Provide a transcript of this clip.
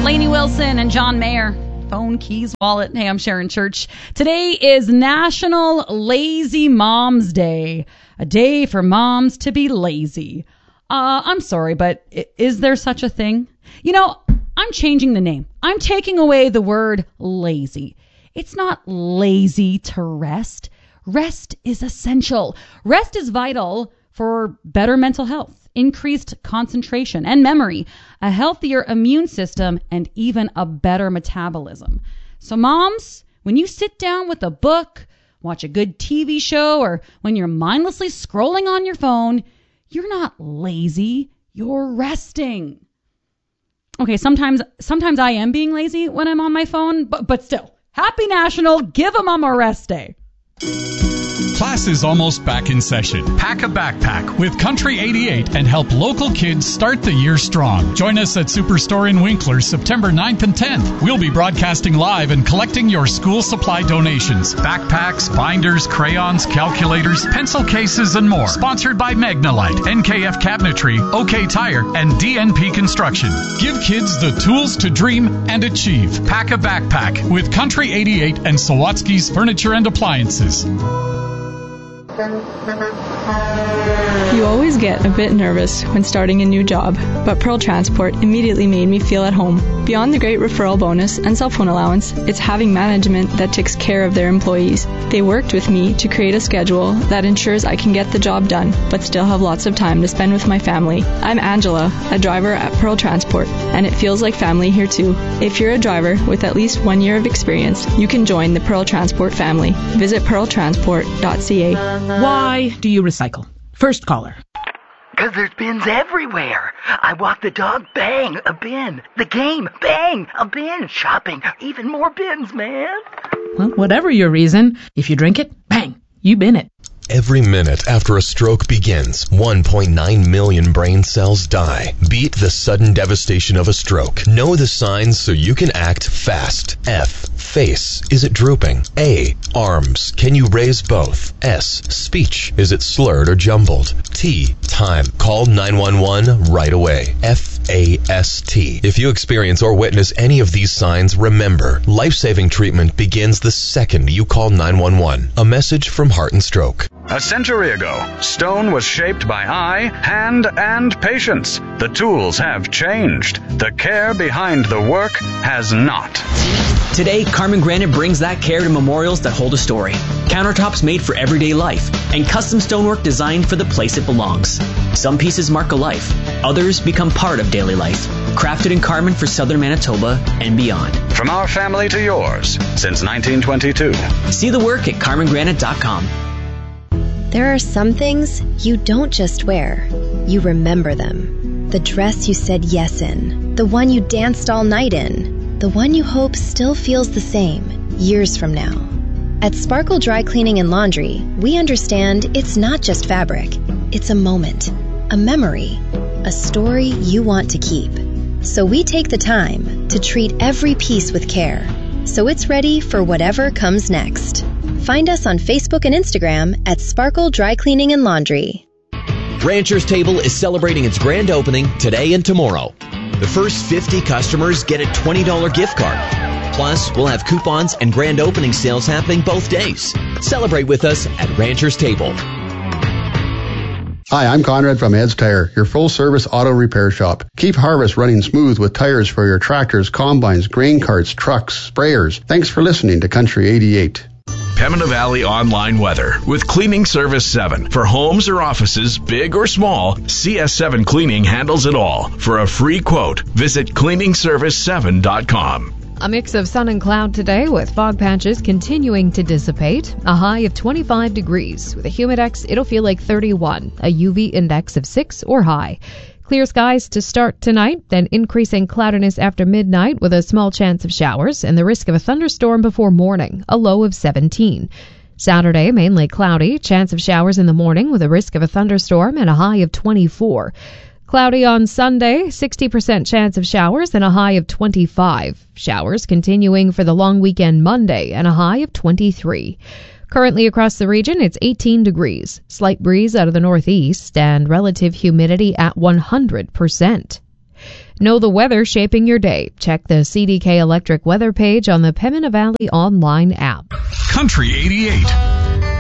Lainey Wilson and John Mayer. Phone, keys, wallet. Hey, I'm Sharon Church. Today is National Lazy Moms Day. A day for moms to be lazy. I'm sorry, but is there such a thing? You know, I'm changing the name. I'm taking away the word lazy. It's not lazy to rest. Rest is essential. Rest is vital for better mental health, increased concentration and memory, a healthier immune system, and even a better metabolism. So moms, when you sit down with a book, watch a good TV show, or when you're mindlessly scrolling on your phone, you're not lazy, you're resting. Okay, sometimes I am being lazy when I'm on my phone, but still, happy National Give a Mom a Rest Day. Class is almost back in session. Pack a backpack with Country 88 and help local kids start the year strong. Join us at Superstore in Winkler September 9th and 10th. We'll be broadcasting live and collecting your school supply donations. Backpacks, binders, crayons, calculators, pencil cases, and more. Sponsored by Magnalite, NKF Cabinetry, OK Tire, and DNP Construction. Give kids the tools to dream and achieve. Pack a backpack with Country 88 and Sawatsky's Furniture and Appliances. You always get a bit nervous when starting a new job, but Pearl Transport immediately made me feel at home. Beyond the great referral bonus and cell phone allowance, it's having management that takes care of their employees. They worked with me to create a schedule that ensures I can get the job done, but still have lots of time to spend with my family. I'm Angela, a driver at Pearl Transport, and it feels like family here too. If you're a driver with at least 1 year of experience, you can join the Pearl Transport family. Visit pearltransport.ca. Why do you recycle? First caller. Because there's bins everywhere. I walk the dog, bang, a bin. The game, bang, a bin. Shopping, even more bins, man. Well, whatever your reason, if you drink it, bang, you bin it. Every minute after a stroke begins, 1.9 million brain cells die. Beat the sudden devastation of a stroke. Know the signs so you can act fast. F. Face. Is it drooping? A. Arms. Can you raise both? S. Speech. Is it slurred or jumbled? T. Time. Call 911 right away. FAST. If you experience or witness any of these signs, remember, life-saving treatment begins the second you call 911. A message from Heart and Stroke. A century ago, stone was shaped by eye, hand, and patience. The tools have changed. The care behind the work has not. Today, Carmen Granite brings that care to memorials that hold a story. Countertops made for everyday life, and custom stonework designed for the place it belongs. Some pieces mark a life, others become part of daily life. Crafted in Carmen for southern Manitoba and beyond. From our family to yours, since 1922. See the work at carmengranite.com. There are some things you don't just wear, you remember them. The dress you said yes in, the one you danced all night in, the one you hope still feels the same years from now. At Sparkle Dry Cleaning and Laundry, we understand it's not just fabric, it's a moment, a memory, a story you want to keep. So we take the time to treat every piece with care, so it's ready for whatever comes next. Find us on Facebook and Instagram at Sparkle Dry Cleaning and Laundry. Rancher's Table is celebrating its grand opening today and tomorrow. The first 50 customers get a $20 gift card. Plus, we'll have coupons and grand opening sales happening both days. Celebrate with us at Rancher's Table. Hi, I'm Conrad from Ed's Tire, your full-service auto repair shop. Keep harvest running smooth with tires for your tractors, combines, grain carts, trucks, sprayers. Thanks for listening to Country 88. Pembina Valley Online Weather with Cleaning Service 7. For homes or offices, big or small, CS7 Cleaning handles it all. For a free quote, visit cleaningservice7.com. A mix of sun and cloud today with fog patches continuing to dissipate. A high of 25 degrees. With a humidex, it'll feel like 31. A UV index of 6 or high. Clear skies to start tonight, then increasing cloudiness after midnight with a small chance of showers and the risk of a thunderstorm before morning, a low of 17. Saturday, mainly cloudy, chance of showers in the morning with a risk of a thunderstorm and a high of 24. Cloudy on Sunday, 60% chance of showers and a high of 25. Showers continuing for the long weekend Monday and a high of 23. Currently across the region, it's 18 degrees. Slight breeze out of the northeast and relative humidity at 100%. Know the weather shaping your day. Check the CDK Electric weather page on the Pembina Valley online app. Country 88.